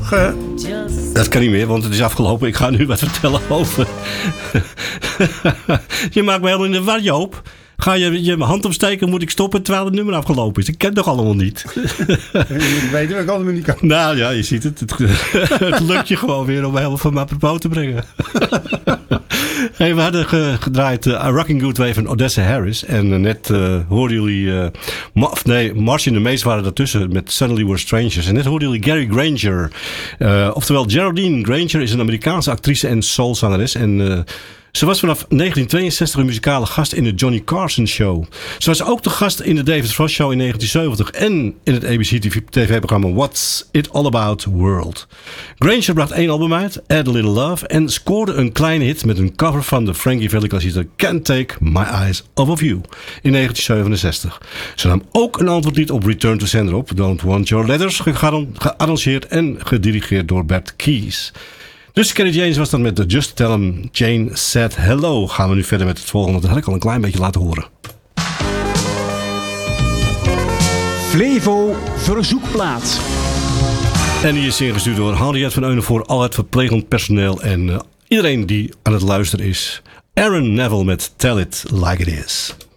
nog... Dat kan niet meer, want het is afgelopen. Ik ga nu wat vertellen over... Je maakt me helemaal in de war, Joop. Ga je mijn hand opsteken, moet ik stoppen terwijl het nummer afgelopen is. Ik ken het nog allemaal niet. Ik weet wat ik allemaal niet kan. Nou ja, je ziet het. Het lukt je gewoon weer om helemaal van me apropos te brengen. Hey, we hadden gedraaid A Rocking Good Way van Odessa Harris. En net hoorden jullie... Marcy en de Mace waren daartussen met Suddenly We're Strangers. En net hoorden jullie Gary Granger. Oftewel Geraldine Granger is een Amerikaanse actrice en soulzangeres. En... Ze was vanaf 1962 een muzikale gast in de Johnny Carson Show. Ze was ook de gast in de David Frost Show in 1970 en in het ABC TV-programma What's It All About World. Granger bracht 1 album uit, Add a Little Love, en scoorde een kleine hit met een cover van de Frankie Valli klassieker Can't Take My Eyes Off of You in 1967. Ze nam ook een antwoordlied op Return to Sender op, Don't Want Your Letters, gearrangeerd en gedirigeerd door Bert Keys. Dus Kenny James was dan met de Just Tell 'Em Jane Said Hello. Gaan we nu verder met het volgende. Dat had ik al een klein beetje laten horen. Flevo Verzoekplaat. En die is ingestuurd door Henriette van Eunen voor al het verplegend personeel en iedereen die aan het luisteren is. Aaron Neville met Tell It Like It Is.